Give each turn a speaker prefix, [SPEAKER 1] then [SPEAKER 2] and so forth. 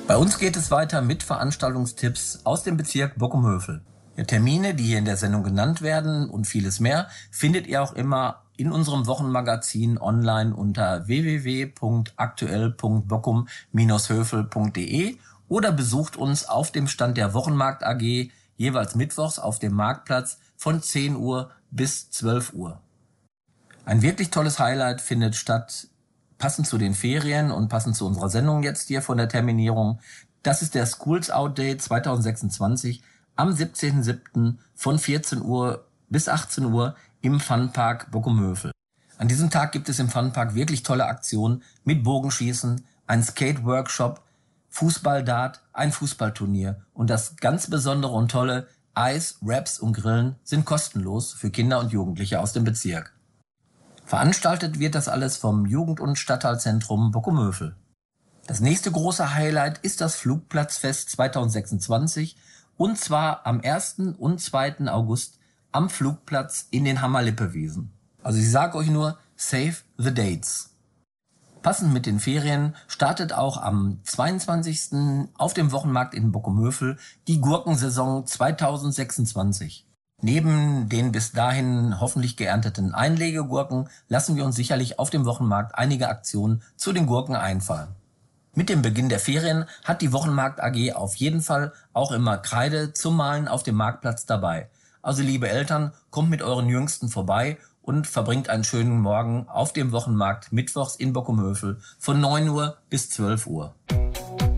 [SPEAKER 1] Bei uns geht es weiter mit Veranstaltungstipps aus dem Bezirk Bockum-Hövel. Ja, Termine, die hier in der Sendung genannt werden und vieles mehr, findet ihr auch immer in unserem Wochenmagazin online unter www.aktuell.bockum-hövel.de oder besucht uns auf dem Stand der Wochenmarkt AG, jeweils mittwochs auf dem Marktplatz von 10 Uhr bis 12 Uhr. Ein wirklich tolles Highlight findet statt, passend zu den Ferien und passend zu unserer Sendung jetzt hier von der Terminierung. Das ist der Schools Out Day 2026 am 17.07. von 14 Uhr bis 18 Uhr im Funpark Bockum-Hövel. An diesem Tag gibt es im Funpark wirklich tolle Aktionen mit Bogenschießen, ein Skate-Workshop, Fußball-Dart, ein Fußballturnier. Und das ganz Besondere und Tolle, Eis, Wraps und Grillen sind kostenlos für Kinder und Jugendliche aus dem Bezirk. Veranstaltet wird das alles vom Jugend- und Stadtteilzentrum Bockum-Hövel. Das nächste große Highlight ist das Flugplatzfest 2026 und zwar am 1. und 2. August am Flugplatz in den Hammer-Lippe-Wiesen. Also ich sage euch nur, save the dates. Passend mit den Ferien startet auch am 22. auf dem Wochenmarkt in Bockum-Hövel die Gurkensaison 2026. Neben den bis dahin hoffentlich geernteten Einlegegurken lassen wir uns sicherlich auf dem Wochenmarkt einige Aktionen zu den Gurken einfallen. Mit dem Beginn der Ferien hat die Wochenmarkt AG auf jeden Fall auch immer Kreide zum Malen auf dem Marktplatz dabei. Also liebe Eltern, kommt mit euren Jüngsten vorbei und verbringt einen schönen Morgen auf dem Wochenmarkt mittwochs in Bockum-Hövel von 9 Uhr bis 12 Uhr.